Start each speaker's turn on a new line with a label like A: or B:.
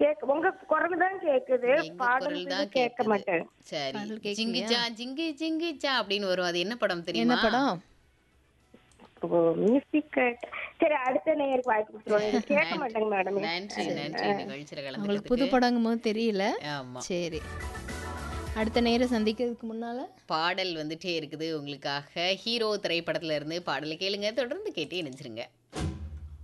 A: உங்க குரல் தான் கேக்குது,
B: எங்க
A: பாடல்
B: குரல் தான்
A: கேட்க
B: கேக்குது.
A: மாட்டேன்.
B: சரி.
C: பாடல் கேட்கலையா?
B: ஜிங்கிச்சா ஜிங்கிச்சா அப்படின்னு வரும். அது என்ன படம்
C: என்ன
B: தெரியுமா?
C: படம்?
A: ஓ, மியூசிக். சரி, அடுத்த நேயருக்கு வாய்ப்பு கொடுத்துருவோம். இது கேட்க
B: நன்றி
A: மாட்டேங்க மேடம்.
B: நன்றி நன்றி நிகழ்ச்சியில
C: அவங்களுக்கு புது
B: கலந்துக்கிறதுக்கு.
C: படங்கும் போது தெரியல.
B: ஆமா.
C: சரி, அடுத்த நேரம் சந்திக்கிறதுக்கு முன்னால
B: பாடல் வந்துட்டே இருக்குது உங்களுக்காக. ஹீரோ திரைப்படத்துல இருந்து பாடலை கேளுங்க. தொடர்ந்து கேட்டே இணைஞ்சிருங்க.